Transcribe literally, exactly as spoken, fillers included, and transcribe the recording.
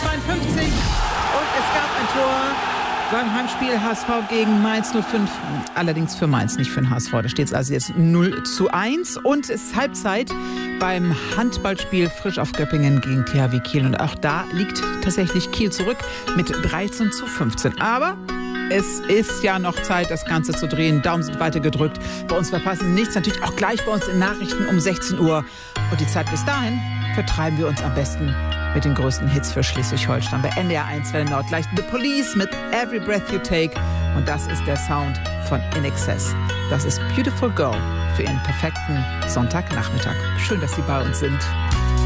zweiundfünfzig und es gab ein Tor beim Heimspiel H S V gegen Mainz null fünf. Allerdings für Mainz, nicht für den H S V. Da steht es also jetzt null zu eins und es ist Halbzeit beim Handballspiel Frisch auf Göppingen gegen T H W Kiel. Und auch da liegt tatsächlich Kiel zurück mit dreizehn zu fünfzehn. Aber es ist ja noch Zeit, das Ganze zu drehen. Daumen sind weiter gedrückt. Bei uns verpassen Sie nichts. Natürlich auch gleich bei uns in Nachrichten um sechzehn Uhr. Und die Zeit bis dahin vertreiben wir uns am besten mit den größten Hits für Schleswig-Holstein. Bei N D R eins Welle Nord gleich The Police mit Every Breath You Take. Und das ist der Sound von In Excess. Das ist Beautiful Girl für Ihren perfekten Sonntagnachmittag. Schön, dass Sie bei uns sind.